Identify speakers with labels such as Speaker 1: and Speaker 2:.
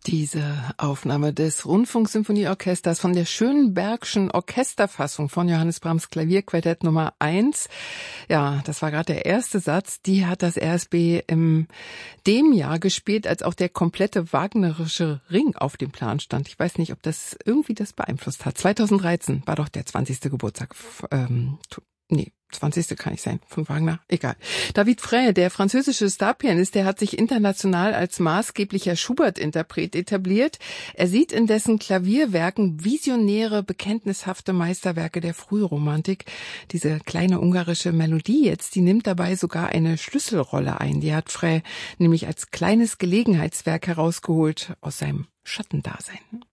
Speaker 1: Diese Aufnahme des Rundfunksymphonieorchesters von der Schönbergschen Orchesterfassung von Johannes Brahms Klavierquartett Nummer 1. Ja, das war gerade der erste Satz. Die hat das RSB in dem Jahr gespielt, als auch der komplette wagnerische Ring auf dem Plan stand. Ich weiß nicht, ob das irgendwie das beeinflusst hat. 2013 war doch der 20. Geburtstag. 20. kann nicht sein, von Wagner, egal. David Frey, der französische Starpianist, der hat sich international als maßgeblicher Schubert-Interpret etabliert. Er sieht in dessen Klavierwerken visionäre, bekenntnishafte Meisterwerke der Frühromantik. Diese kleine ungarische Melodie jetzt, die nimmt dabei sogar eine Schlüsselrolle ein. Die hat Frey nämlich als kleines Gelegenheitswerk herausgeholt aus seinem Schattendasein.